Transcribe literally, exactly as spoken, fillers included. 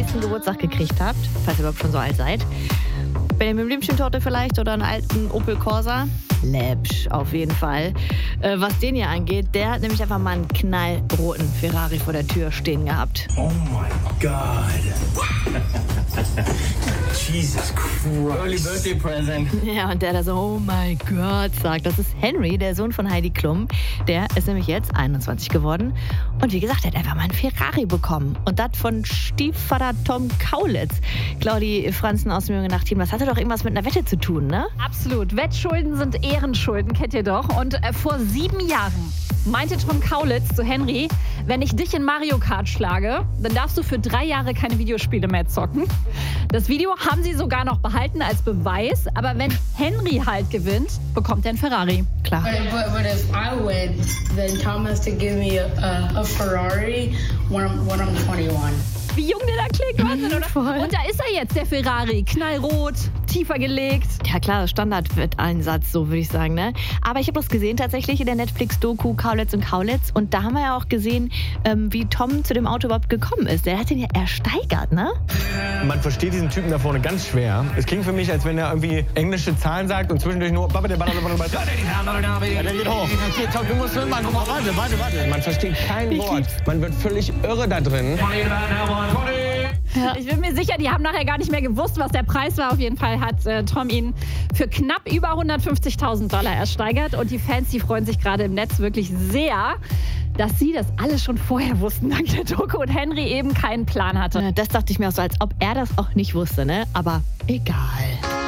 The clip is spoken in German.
zum Geburtstag gekriegt habt, falls ihr überhaupt schon so alt seid. Benjamin Blümchen-Torte vielleicht oder einen alten Opel Corsa. Läppsch, auf jeden Fall. Äh, was den hier angeht, der hat nämlich einfach mal einen knallroten Ferrari vor der Tür stehen gehabt. Oh my God. Jesus Christ. Early birthday present. Ja, und der da so, oh mein Gott, sagt. Das ist Henry, der Sohn von Heidi Klum. Der ist nämlich jetzt einundzwanzig geworden. Und wie gesagt, er hat einfach mal einen Ferrari bekommen. Und das von Stiefvater Tom Kaulitz. Claudi Franzen aus dem Junge Nacht-Team, das hatte doch irgendwas mit einer Wette zu tun, ne? Absolut. Wettschulden sind Ehrenschulden, kennt ihr doch. Und äh, vor sieben Jahren meinte Tom Kaulitz zu Henry, wenn ich dich in Mario Kart schlage, dann darfst du für drei Jahre keine Videospiele mehr zocken. Das Video haben sie sogar noch behalten als Beweis, aber wenn Henry halt gewinnt, bekommt er einen Ferrari. Klar. But, but, but if I win, then Tom has to give me a, a Ferrari when I'm, when I'm twenty-one. Wie jung der da klingt, Wahnsinn, oder? Voll. Und da ist er jetzt, der Ferrari, knallrot, tiefer gelegt. Ja klar, Standardwetteinsatz, so würde ich sagen, ne? Aber ich habe das gesehen tatsächlich in der Netflix-Doku Kaulitz und Kaulitz. Und da haben wir ja auch gesehen, ähm, wie Tom zu dem Auto überhaupt gekommen ist. Der hat den ja ersteigert, ne? Man versteht diesen Typen da vorne ganz schwer. Es klingt für mich, als wenn er irgendwie englische Zahlen sagt und zwischendurch nur... Ja, der geht hoch. Okay, Tom, du musst mitmachen. Guck mal, warte, warte, warte. Man versteht kein Wort. Man wird völlig irre da drin. Ja. Ich bin mir sicher, die haben nachher gar nicht mehr gewusst, was der Preis war. Auf jeden Fall hat äh, Tom ihn für knapp über hundertfünfzigtausend Dollar ersteigert. Und die Fans, die freuen sich gerade im Netz wirklich sehr, dass sie das alles schon vorher wussten, dank der Doku, und Henry eben keinen Plan hatte. Das dachte ich mir auch so, als ob er das auch nicht wusste, ne? Aber egal.